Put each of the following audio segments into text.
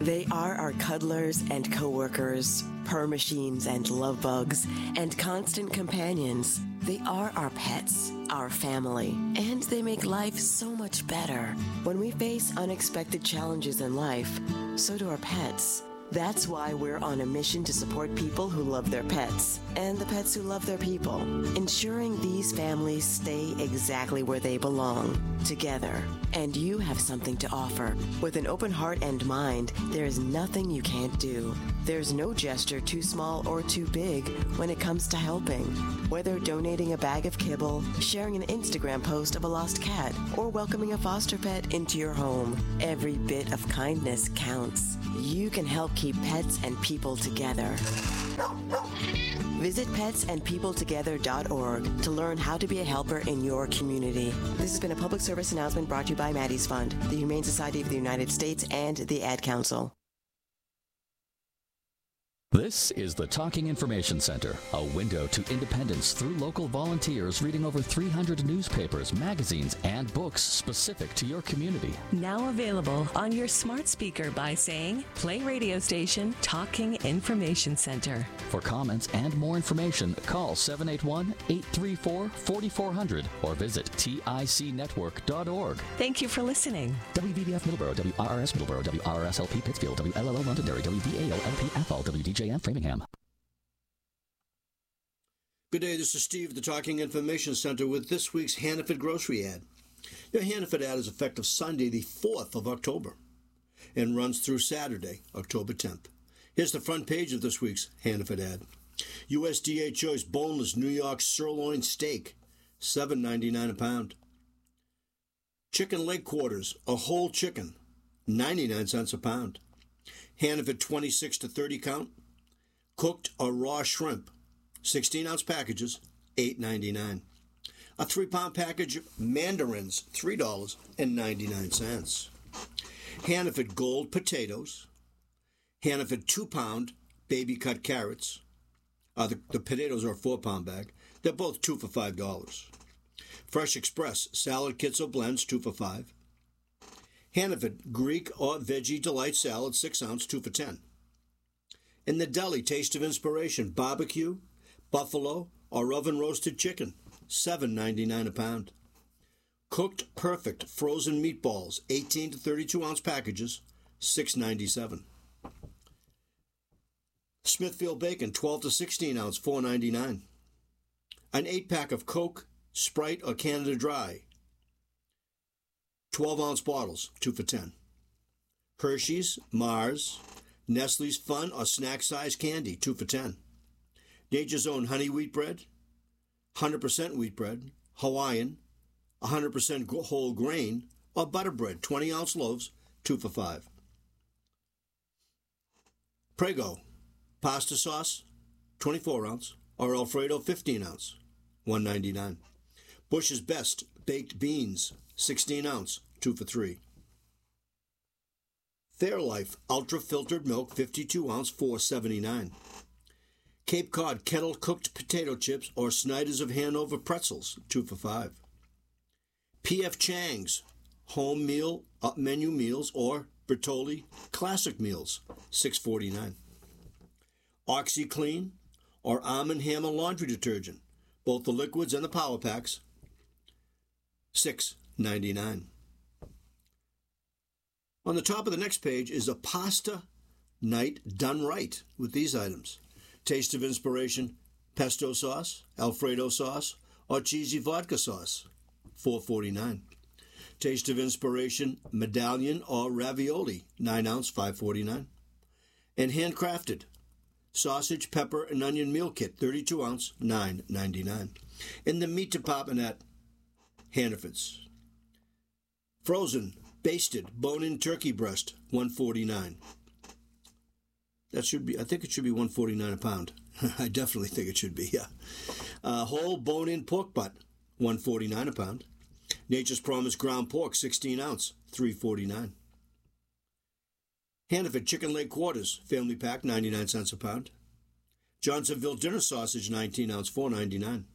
They are our cuddlers and coworkers, purr machines and love bugs, and constant companions. They are our pets, our family, and they make life so much better. When we face unexpected challenges in life, so do our pets. That's why we're on a mission to support people who love their pets and the pets who love their people, ensuring these families stay exactly where they belong, together. And you have something to offer. With an open heart and mind, there is nothing you can't do. There's no gesture too small or too big when it comes to helping. Whether donating a bag of kibble, sharing an Instagram post of a lost cat, or welcoming a foster pet into your home, every bit of kindness counts. You can help keep pets and people together. Visit petsandpeopletogether.org to learn how to be a helper in your community. This has been a public service announcement brought to you by Maddie's Fund, the Humane Society of the United States, and the Ad Council. This is the Talking Information Center, a window to independence through local volunteers reading over 300 newspapers, magazines, and books specific to your community. Now available on your smart speaker by saying, play radio station Talking Information Center. For comments and more information, call 781-834-4400 or visit ticnetwork.org. Thank you for listening. WVBF Middleborough, WRRS Middleborough, WRRS-LP Pittsfield, WLLO Londonderry, WVAO-LP Athol, WDJM Framingham. Good day, this is Steve, the Talking Information Center, with this week's Hannaford grocery ad. Your Hannaford ad is effective Sunday, the 4th of October, and runs through Saturday, October 10th. Here's the front page of this week's Hannaford ad. USDA Choice Boneless New York Sirloin Steak, $7.99 a pound. Chicken leg quarters, a whole chicken, 99 cents a pound. Hannaford 26 to 30 count, cooked or raw shrimp, 16-ounce packages, $8.99. A 3-pound package of mandarins, $3.99. Hannaford Gold potatoes. Hannaford 2-pound baby cut carrots. The potatoes are a 4-pound bag. They're both 2 for $5. Fresh Express salad kits or blends, 2 for $5. Hannaford Greek or Veggie Delight Salad, 6-ounce, 2 for $10. In the deli, Taste of Inspiration, barbecue, buffalo, or oven-roasted chicken, $7.99 a pound. Cooked Perfect frozen meatballs, 18 to 32-ounce packages, $6.97. Smithfield Bacon, 12 to 16-ounce, $4.99. An 8-pack of Coke, Sprite, or Canada Dry, 12-ounce bottles, 2 for $10. Hershey's, Mars, Nestle's Fun or Snack Size Candy, 2 for $10. Nature's Own Honey Wheat Bread, 100% wheat bread, Hawaiian, 100% whole grain, or butter bread, 20-ounce loaves, 2 for $5. Prego, pasta sauce, 24-ounce, or Alfredo 15-ounce, $1.99. Bush's Best baked beans, 16-ounce, 2 for $3. Fairlife Ultra Filtered Milk, 52-ounce, $4.79. Cape Cod Kettle Cooked Potato Chips or Snyder's of Hanover Pretzels, 2 for $5. P.F. Chang's Home Meal Menu Meals or Bertolli Classic Meals, $6.49. OxyClean or Arm & Hammer Laundry Detergent, both the liquids and the power packs, $6.99. On the top of the next page is a pasta night done right with these items. Taste of Inspiration, pesto sauce, Alfredo sauce, or cheesy vodka sauce, $4.49. Taste of Inspiration, medallion or ravioli, 9-ounce, $5.49. And handcrafted, sausage, pepper, and onion meal kit, 32-ounce, $9.99. In the meat department at Hannaford's, frozen, basted, bone-in turkey breast, $1.49. That should be, I think it should be $1.49 a pound. I definitely think it should be, yeah. Whole bone-in pork butt, $1.49 a pound. Nature's Promise ground pork, 16-ounce, $3.49. Hannaford chicken leg quarters, family pack, 99 cents a pound. Johnsonville dinner sausage, 19-ounce, $4.99.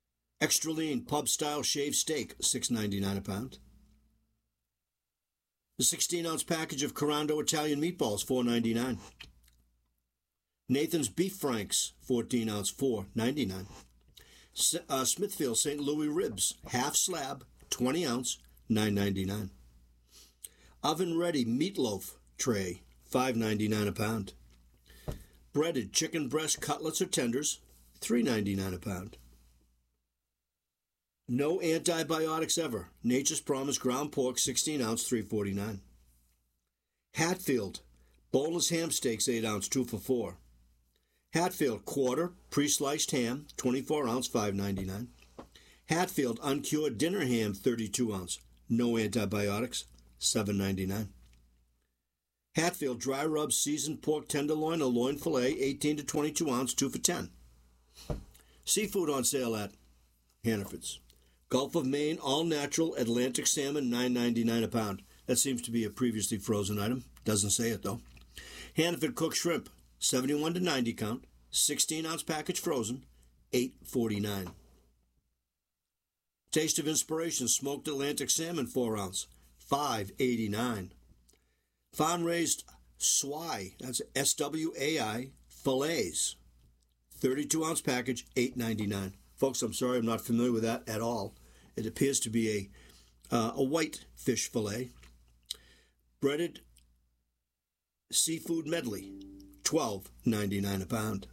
Extra lean pub-style shaved steak, $6.99 a pound. The 16-ounce package of Corando Italian meatballs, $4.99. Nathan's Beef Franks, 14-ounce, $4.99. Smithfield St. Louis ribs, half slab, 20-ounce, $9.99. Oven ready meatloaf tray, $5.99 a pound. Breaded chicken breast cutlets or tenders, $3.99 a pound. No antibiotics ever. Nature's Promise ground pork, 16-ounce, $3.49. Hatfield boneless ham steaks, 8-ounce, 2 for $4. Hatfield quarter pre-sliced ham, 24-ounce, $5.99. Hatfield uncured dinner ham, 32-ounce, no antibiotics, $7.99. Hatfield dry rub seasoned pork tenderloin or loin fillet, 18 to 22 ounce, 2 for $10. Seafood on sale at Hannaford's. Gulf of Maine all natural Atlantic salmon, $9.99 a pound. That seems to be a previously frozen item. Doesn't say it though. Hannaford cooked shrimp, 71 to 90 count, 16-ounce package frozen, $8.49. Taste of Inspiration smoked Atlantic salmon, 4-ounce, $5.89. Farm-raised swai, that's SWAI, fillets, 32-ounce package, $8.99. Folks, I'm sorry, I'm not familiar with that at all. It appears to be a white fish fillet. Breaded seafood medley, $12.99 a pound.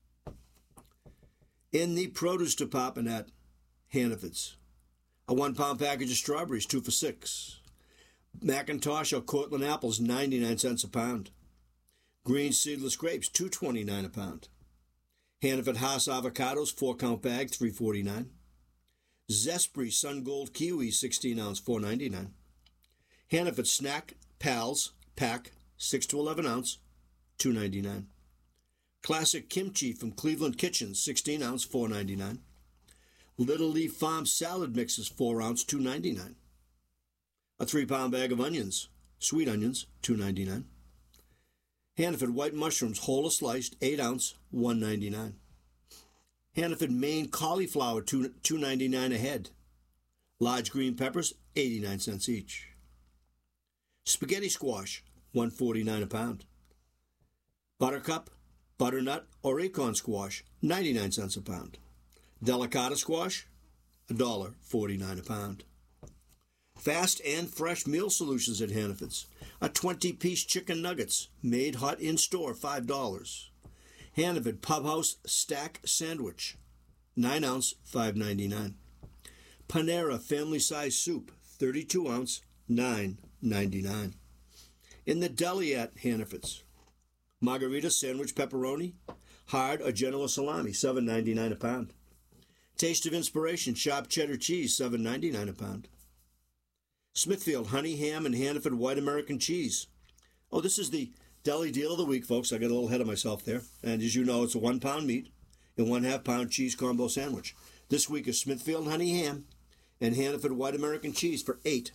In the produce department at Hannaford's, a 1-pound package of strawberries, 2 for $6. Macintosh or Cortland apples, 99 cents a pound. Green seedless grapes, $2.29 a pound. Hannaford Hass avocados, 4-count bag, $3.49. Zespri Sun Gold kiwi, 16-ounce, $4.99. Hannaford Snack Pals pack, 6 to 11 ounce, $2.99. Classic kimchi from Cleveland Kitchen, 16-ounce, $4.99. Little Leaf Farm salad mixes, 4-ounce, $2.99. A 3-pound bag of onions, sweet onions, $2.99. Hannaford white mushrooms, whole or sliced, 8-ounce, $1.99. Hannaford Maine cauliflower, $2.99 a head. Large green peppers, 89 cents each. Spaghetti squash, $1.49 a pound. Buttercup, butternut, or acorn squash, 99 cents a pound. Delicata squash, $1.49 a pound. Fast and fresh meal solutions at Hannaford's. A 20-piece chicken nuggets, made hot in store, $5. Hannaford Pub House Stack Sandwich, 9-ounce, $5.99. Panera Family Size Soup, 32-ounce, $9.99. In the deli at Hannaford's, Margarita Sandwich Pepperoni, hard or Genoa Salami, $7.99 a pound. Taste of Inspiration Sharp Cheddar Cheese, $7.99 a pound. Smithfield Honey Ham and Hannaford White American Cheese. Oh, this is the deli deal of the week, folks. I got a little ahead of myself there. And as you know, it's a 1-pound meat and 1/2-pound cheese combo sandwich. This week is Smithfield Honey Ham and Hannaford White American Cheese for $8.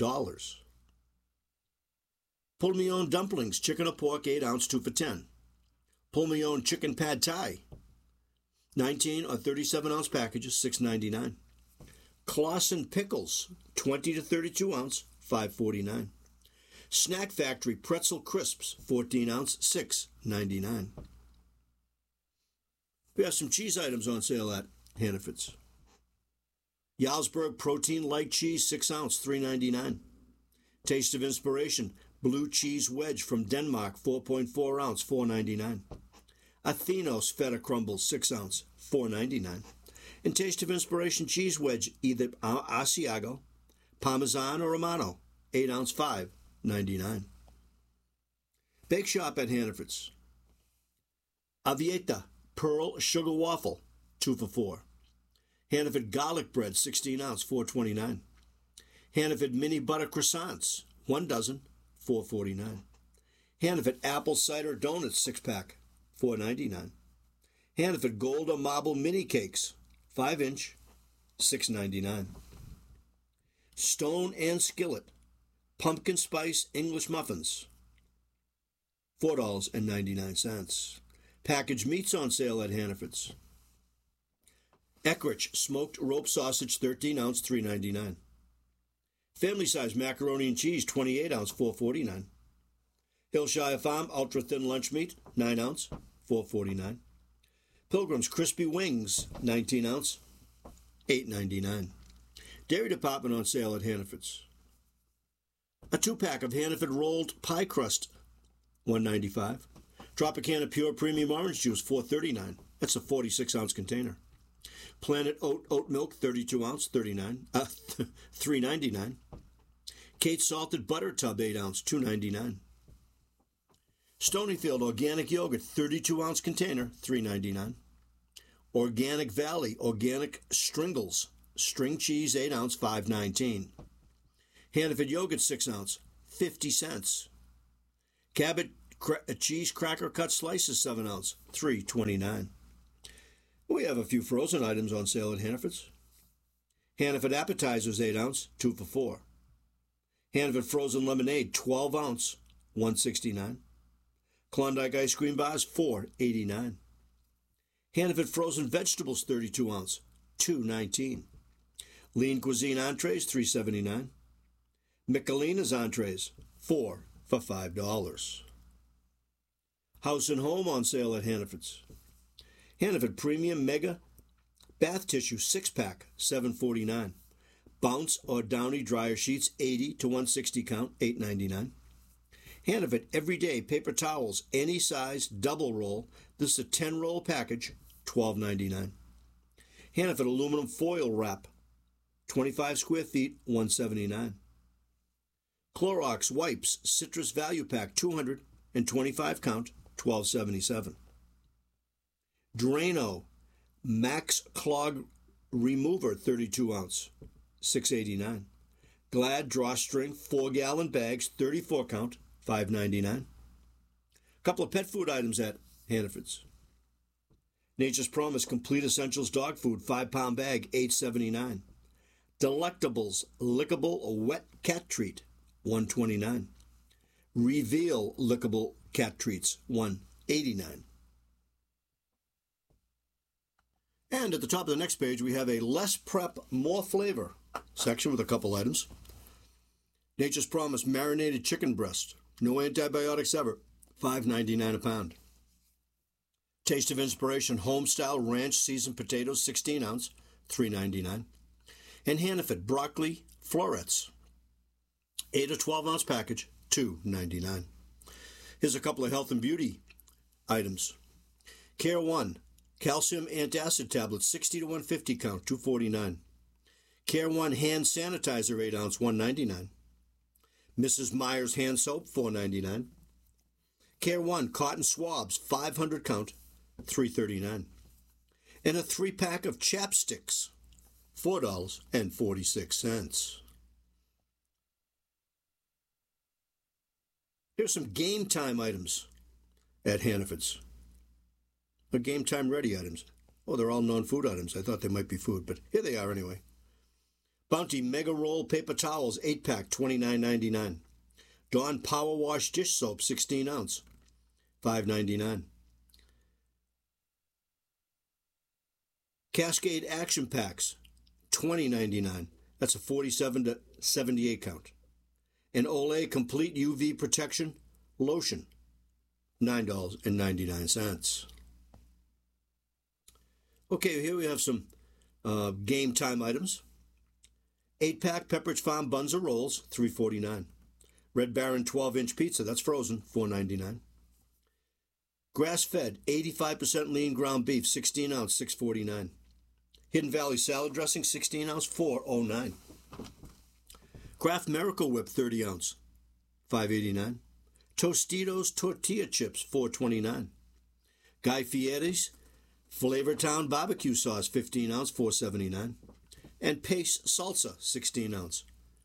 Pull Me On Dumplings, chicken or pork, 8-ounce, 2 for $10. Pull Me On Chicken Pad Thai, 19 or 37-ounce packages, $6.99. Clausen Pickles, 20 to 32 ounce, $5.49. Snack Factory Pretzel Crisps, 14 ounce, $6.99. We have some cheese items on sale at Hannaford's. Jarlsberg Protein Light Cheese, 6 ounce, $3.99. Taste of Inspiration Blue Cheese Wedge from Denmark, 4.4 ounce, $4.99. Athenos Feta Crumbles, 6 ounce, $4.99. And Taste of Inspiration Cheese Wedge, either Asiago, Parmesan, or Romano, 8 ounce, $5.99. Bake Shop at Hannaford's. Avieta Pearl Sugar Waffle, 2 for $4. Hannaford Garlic Bread, 16 ounce, $4.29. Hannaford Mini Butter Croissants, 1 dozen, $4.49. Hannaford Apple Cider Donuts, 6-pack, $4.99. Hannaford Gold or Marble Mini Cakes, 5-inch, $6.99. Stone and Skillet Pumpkin Spice English Muffins, $4.99. Packaged meats on sale at Hannaford's. Eckrich Smoked Rope Sausage, 13 ounce, $3.99. Family size macaroni and cheese, 28 ounce, $4.49. Hillshire Farm ultra thin lunch meat, 9 ounce, $4.49. Pilgrim's crispy wings, 19 ounce, $8.99. Dairy department on sale at Hannaford's. A 2-pack of Hannaford rolled pie crust, $1.95. Tropicana Pure Premium Orange Juice, $4.39. That's a 46-ounce container. Planet Oat Milk, 32 ounce, $3.99. Kate's Salted Butter Tub, 8 ounce, $2.99. Stonyfield Organic Yogurt, 32 ounce container, $3.99. Organic Valley Organic Stringles, string cheese, 8 ounce, $5.19. Hannaford Yogurt, 6 ounce, 50 cents. Cabot Cheese Cracker Cut Slices, 7 ounce, $3.29. We have a few frozen items on sale at Hannaford's. Hannaford Appetizers, 8 ounce, 2 for $4. Hannaford Frozen Lemonade, 12 ounce, $1.69. Klondike Ice Cream Bars, $4.89. Hannaford Frozen Vegetables, 32 ounce, $2.19. Lean Cuisine Entrees, $3.79. Michelina's Entrees, 4 for $5. House and Home on sale at Hannaford's. Hannaford Premium Mega Bath Tissue 6-pack, $7.49. Bounce or Downy Dryer Sheets, 80 to 160 count, $8.99. Hannaford Everyday Paper Towels, any size, double roll. This is a 10-roll package, $12.99. Hannaford Aluminum Foil Wrap, 25 square feet, $179. Clorox Wipes Citrus Value Pack, 225 count, $12.77. Drano Max Clog Remover, 32 ounce, $6.89. Glad Drawstring 4-gallon bags, 34 count, $5.99. A couple of pet food items at Hannaford's. Nature's Promise Complete Essentials Dog Food, 5-pound bag, $8.79. Delectables Lickable Wet Cat Treat, $1.29. Reveal Lickable Cat Treats, $1.89. And at the top of the next page, we have a less prep, more flavor section with a couple items. Nature's Promise Marinated Chicken Breast, no antibiotics ever, $5.99 a pound. Taste of Inspiration Homestyle Ranch Seasoned Potatoes, 16 ounce, $3.99. And Hannaford Broccoli Florets, 8 or 12 ounce package, $2.99. Here's a couple of health and beauty items. Care One Calcium Antacid Tablets, 60 to 150 count, $2.49. Care One Hand Sanitizer, 8 ounce, $1.99. Mrs. Meyer's Hand Soap, $4.99. Care One Cotton Swabs, 500 count, $3.39. And a 3-pack of chapsticks, $4.46. Here's some game time items at Hannaford's. The game time ready items. Oh, they're all non-food items. I thought they might be food, but here they are anyway. Bounty Mega Roll Paper Towels, 8-pack, $29.99. Dawn Power Wash Dish Soap, 16 ounce, $5.99. Cascade Action Packs, $20.99. That's a 47 to 78 count. And Olay Complete UV Protection Lotion, $9.99. Okay, here we have some game time items. 8-pack Pepperidge Farm Bunza Rolls, $3.49. Red Baron 12-inch pizza, that's frozen, $4.99. Grass-fed 85% lean ground beef, 16 ounce, $6.49. Hidden Valley salad dressing, 16 ounce, $4.09. Kraft Miracle Whip 30 ounce, $5.89. Tostitos tortilla chips, $4.29. Guy Fieri's Flavortown barbecue sauce, 15 ounce, $4.79. And Pace salsa, 16 ounce,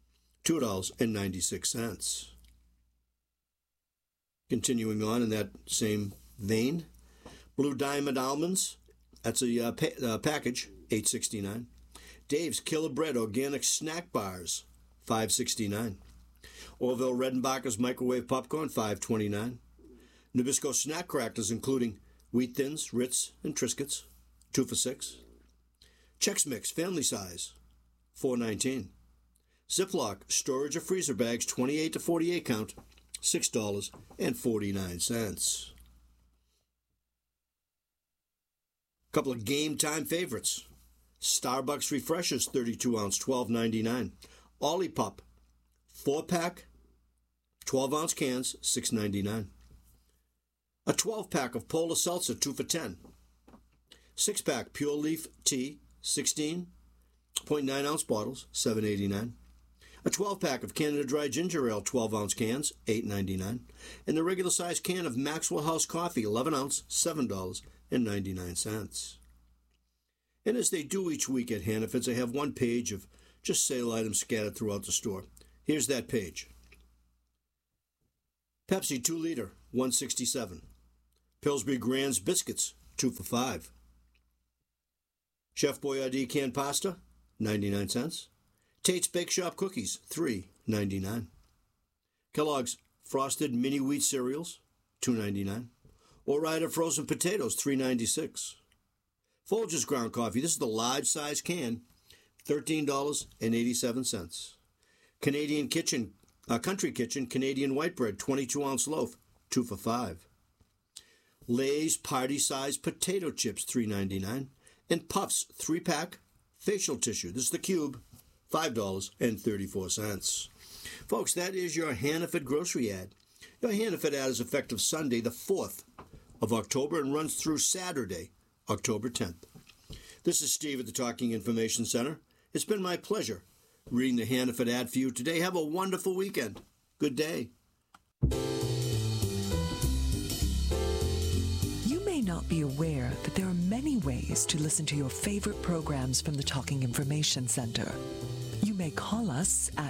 $2.96. Continuing on in that same vein, Blue Diamond almonds, that's a package, $8.69. Dave's Killer Bread organic snack bars, $5.69. Orville Redenbacher's microwave popcorn, $5.29. Nabisco snack crackers, including Wheat Thins, Ritz, and Triscuits, 2 for $6. Chex Mix family size, $4.19. Ziploc storage or freezer bags, 28 to 48 count, $6.49. Couple of game time favorites. Starbucks Refreshers, 32 ounce, $12.99. Olipop, 4-pack, 12 ounce cans, $6.99. A 12-pack of Polar Seltzer, 2 for $10. 6-pack Pure Leaf Tea, 16.9 ounce bottles, $7.89. A 12-pack of Canada Dry Ginger Ale, 12 ounce cans, $8.99. And the regular size can of Maxwell House Coffee, 11 ounce, $7.99. And as they do each week at Hannaford's, I have one page of just sale items scattered throughout the store. Here's that page. Pepsi 2 liter, $1.67. Pillsbury Grand's biscuits, 2 for $5. Chef Boyardee canned pasta, 99 cents. Tate's Bake Shop cookies, $3.99. Kellogg's frosted mini wheat cereals, $2.99. Ore-Ida frozen potatoes, $3.96. Folgers ground coffee, this is the large size can, $13.87. Canadian Kitchen, Country Kitchen Canadian white bread, 22 ounce loaf, 2 for $5. Lay's party size potato chips, $3.99. And Puffs 3-pack facial tissue, this is the cube, $5.34. Folks, that is your Hannaford grocery ad. Your Hannaford ad is effective Sunday, the 4th of October, and runs through Saturday, October 10th. This is Steve at the Talking Information Center. It's been my pleasure reading the Hannaford ad for you today. Have a wonderful weekend. Good day. You may not be aware that there are many ways to listen to your favorite programs from the Talking Information Center. You may call us at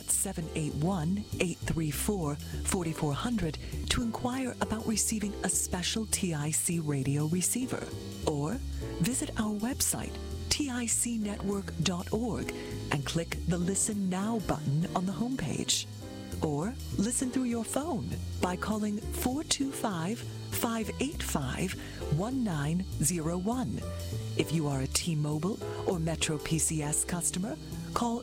781-834-4400 to inquire about receiving a special TIC radio receiver, or visit our website, ticnetwork.org, and click the Listen Now button on the homepage. Or listen through your phone by calling 425-585-1901. If you are a T-Mobile or Metro PCS customer, call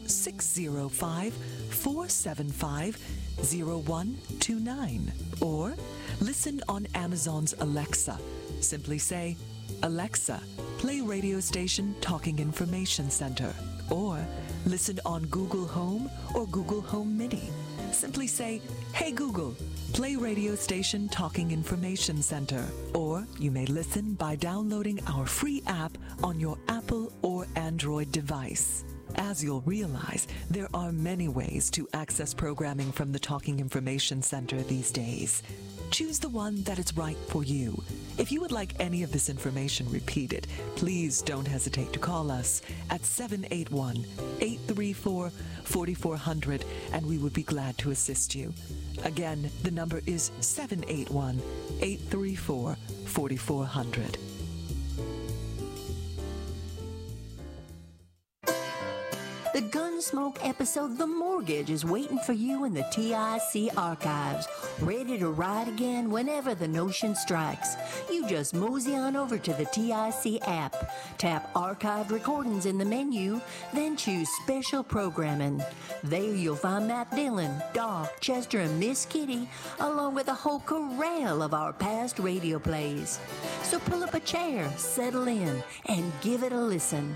605-475-0129. Or listen on Amazon's Alexa. Simply say, Alexa, play radio station Talking Information Center. Or listen on Google Home or Google Home Mini. Simply say, Hey Google, play radio station Talking Information Center. Or you may listen by downloading our free app on your Apple or Android device. As you'll realize, there are many ways to access programming from the Talking Information Center these days. Choose the one that is right for you. If you would like any of this information repeated, please don't hesitate to call us at 781-834-4400, and we would be glad to assist you. Again, the number is 781-834-4400. The Gunsmoke episode The Mortgage is waiting for you in the TIC archives, ready to ride again whenever the notion strikes. You just mosey on over to the TIC app, tap Archived Recordings in the menu, then choose Special Programming. There you'll find Matt Dillon, Doc, Chester, and Miss Kitty, along with a whole corral of our past radio plays. So pull up a chair, settle in, and give it a listen.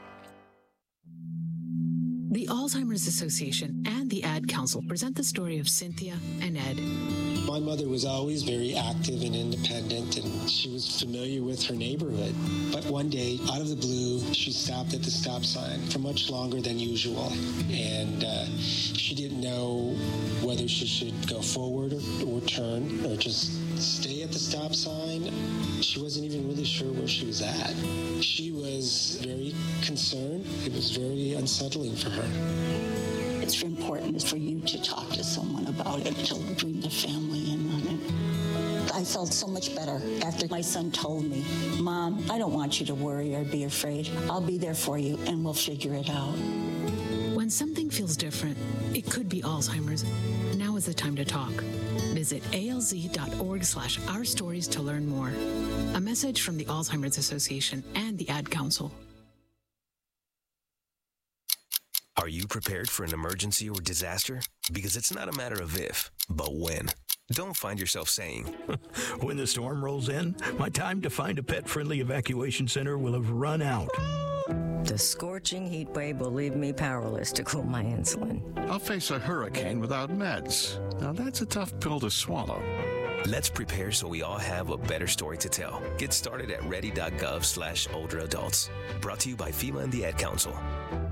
The Alzheimer's Association and the Ad Council present the story of Cynthia and Ed. My mother was always very active and independent, and she was familiar with her neighborhood. But one day, out of the blue, she stopped at the stop sign for much longer than usual. And she didn't know whether she should go forward or turn or just stay at the stop sign. She wasn't even really sure where she was at. She was very concerned. It was very unsettling for her. It's important for you to talk to someone about it, to bring the family in on it. I felt so much better after my son told me, Mom, I don't want you to worry or be afraid. I'll be there for you and we'll figure it out. When something feels different, it could be Alzheimer's. Now is the time to talk. Visit alz.org/ourstories to learn more. A message from the Alzheimer's Association and the Ad Council. Are you prepared for an emergency or disaster? Because it's not a matter of if, but when. Don't find yourself saying, when the storm rolls in, my time to find a pet-friendly evacuation center will have run out. The scorching heat wave will leave me powerless to cool my insulin. I'll face a hurricane without meds. Now that's a tough pill to swallow. Let's prepare so we all have a better story to tell. Get started at ready.gov/older adults. Brought to you by FEMA and the Ad Council.